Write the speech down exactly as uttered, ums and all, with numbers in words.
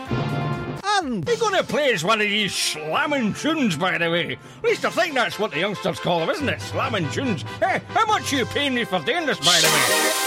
And you're going to play us one of these slamming tunes, by the way. At least I think that's what the youngsters call them, isn't it? Slamming tunes. Hey, how much are you paying me for doing this, by the way?